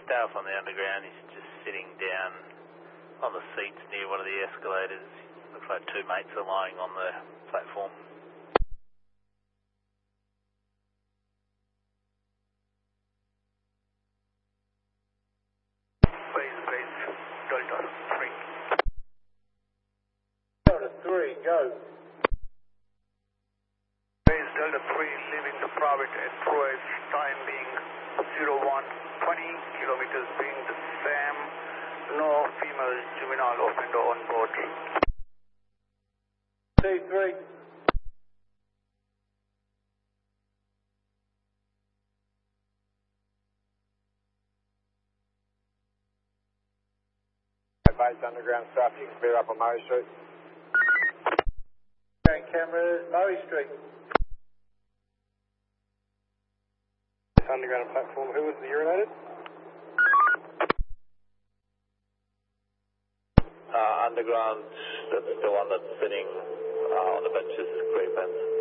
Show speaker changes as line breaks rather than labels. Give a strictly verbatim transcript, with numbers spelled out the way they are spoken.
stay off on the underground. He's just sitting down on the seats near one of the escalators. Looks like two mates are lying on the platform.
Base, base, Delta three.
Delta three, go.
Base Delta three leaving the private approach, time being zero one twenty, kilometers being the same, no female juvenile offender on board.
T three. Base underground stuff, you can speed up on Murray Street. Camera, Murray Street. Underground platform, who was the urinated?
Uh, underground, that's the one that's sitting uh, on the benches, grey pants.